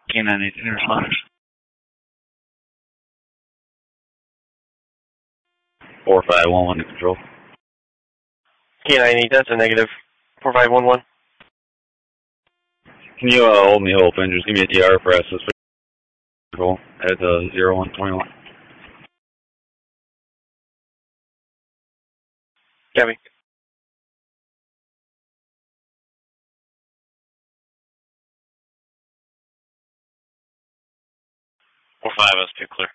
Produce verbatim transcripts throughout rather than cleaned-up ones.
K nine eighteen responders. four five one one to control. K nine eight, that's a negative. four five one one. Can you uh, hold me open? Just give me a D R for S S control at uh, zero one twenty-one. Copy. four five, S two clear.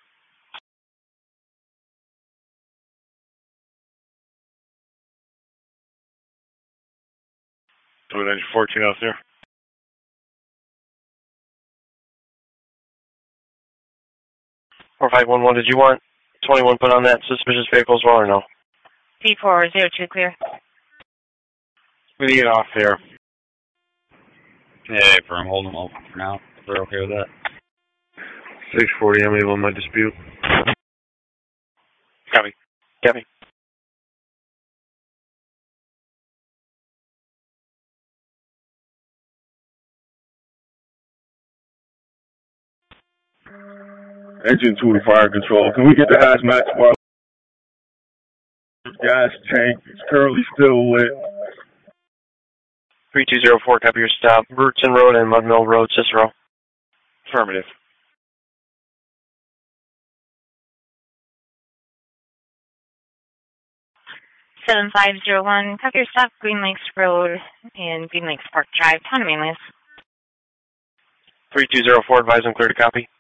Twin engine fourteen out there. four five one one, did you want twenty-one put on that suspicious vehicle as well or no? C four zero two clear. We need it off here. Hey, firm, hold them open for now. If they're okay with that. six forty, I'm able on my dispute. Copy. Copy. Engine two to fire control. Can we get the hazmat squad? Gas tank is currently still lit. three two zero four, copy your stop. Rootson Road and Mud Mill Road, Cicero. Affirmative. seven five zero one, copy your stop, Green Lakes Road and Green Lakes Park Drive, Town of Manlius. three two zero four, advise them clear to copy.